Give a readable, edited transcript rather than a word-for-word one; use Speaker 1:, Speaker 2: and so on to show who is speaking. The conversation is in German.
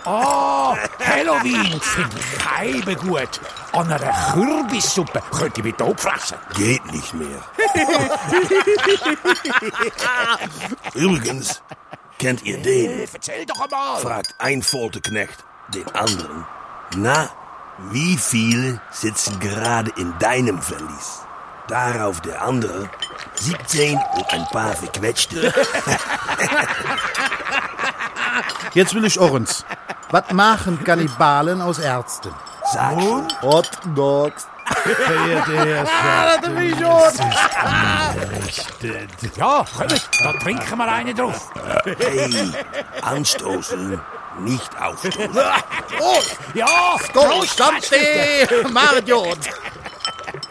Speaker 1: Oh, Halloween finde ich Keibe gut. An einer Kürbissuppe könnte ich mich totfressen.
Speaker 2: Geht nicht mehr. Übrigens, kennt ihr den?
Speaker 1: Erzähl doch einmal.
Speaker 2: Fragt ein Folterknecht den anderen. Na, wie viele sitzen gerade in deinem Verlies? Darauf der andere, 17 und ein paar verquetschte.
Speaker 3: Jetzt will ich uns. Was machen Kannibalen aus Ärzten?
Speaker 2: Sag schon.
Speaker 3: Hot Dogs.
Speaker 1: Ja, kommt, da trinken wir einen drauf.
Speaker 2: Hey, anstoßen, nicht aufstoßen.
Speaker 1: Ja,
Speaker 3: Stopp, Stammsteh, Mardiot.